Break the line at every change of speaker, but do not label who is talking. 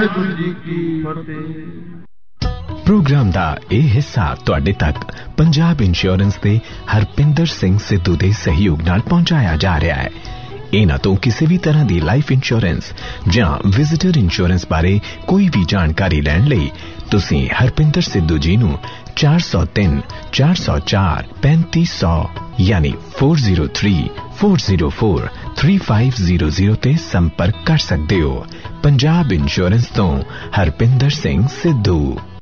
ਵਾਹਿਗੁਰੂ ਜੀ ਕੀ ਫਤਿਹ।
Programme ਦਾ ਇਹ ਹਿੱਸਾ ਤੁਹਾਡੇ ਤੱਕ ਪੰਜਾਬ ਇੰਸ਼ੋਰੈਂਸ ਦੇ ਹਰਪਿੰਦਰ ਸਿੰਘ ਸਿੱਧੂ ਦੇ ਸਹਿਯੋਗ ਨਾਲ ਪਹੁੰਚਾਇਆ ਜਾ ਰਿਹਾ ਹੈ। ਇਹਨਾਂ ਤੋਂ ਕਿਸੇ ਵੀ ਤਰ੍ਹਾਂ ਦੀ ਲਾਈਫ ਇੰਸ਼ੋਰੈਂਸ ਜਾਂ ਵਿਜ਼ਿਟਰ ਇੰਸ਼ੋਰੈਂਸ ਬਾਰੇ ਕੋਈ ਵੀ ਜਾਣਕਾਰੀ ਲੈਣ ਲਈ ਤੁਸੀਂ ਹਰਪਿੰਦਰ ਸਿੱਧੂ ਜੀ ਨੂੰ 403 404 3500 ਯਾਨੀ 403404 3500 ਤੇ ਸੰਪਰਕ ਕਰ ਸਕਦੇ ਹੋ। ਪੰਜਾਬ ਇੰਸ਼ੋਰੈਂਸ ਤੋਂ ਹਰਪਿੰਦਰ ਸਿੰਘ ਸਿੱਧੂ।